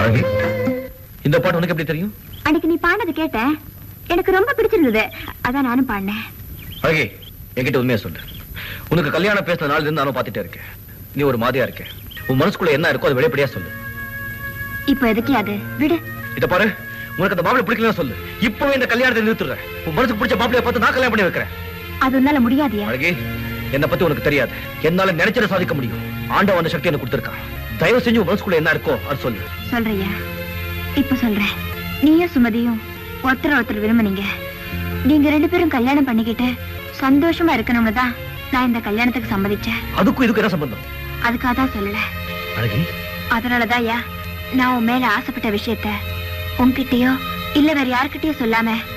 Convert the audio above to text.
இந்த பாட்டு உனக்கு எப்படி தெரியும்? அன்னைக்கு நீ பாடினது கேட்டேன், எனக்கு ரொம்ப பிடிச்சிருந்தது, அதான் நானும் பாடினேன். அழகி, என்கிட்ட உண்மையா சொல்லு. உனக்கு கல்யாணம் பேசின நாள் இருந்து நானும் பாத்துட்டே இருக்கேன். நீ ஒரு மாதிரியா இருக்க. உன் மனசுக்குள்ள என்ன இருக்கோ அது வெளிப்படையா சொல்லு. இப்ப எதுக்கு அது விடு. இத பாரு, உனக்கு அந்த மாப்பிள்ளை பிடிக்கலன்னு சொல்லு. இப்பவே இந்த கல்யாணத்தை நிறுத்துறேன். உன் மனசுக்கு பிடிச்ச மாப்பிள்ளைய பார்த்து நான் கல்யாணம் பண்ணி வைக்கிறேன். அது உன்னால முடியாதியா? அழகி, என்ன பத்தி உனக்கு தெரியாது. என்னால நினைச்சத சாதிக்க முடியும். ஆண்டவன் அந்த சக்தி எனக்கு கொடுத்திருக்கான். தயவு செஞ்சு உன் மனசுக்குள்ள என்ன இருக்கோ அது சொல்லு. சொல்றியா? இப்ப சொல்றேன். நீயும் சுமதியும் ஒருத்தர் விரும்புனீங்க. நீங்க 2 பேரும் கல்யாணம் பண்ணிக்கிட்டு சந்தோஷமா இருக்கணும்னு தான் நான் இந்த கல்யாணத்துக்கு சம்மதிச்சேன். அதுக்கும் இதுக்கு என்ன சம்பந்தம்? அதுக்காக தான் சொல்லல. அழகி, அதனாலதான் நான் உன் மேல ஆசைப்பட்ட விஷயத்த உன்கிட்டயோ இல்ல வேற யாருக்கிட்டயோ சொல்லாம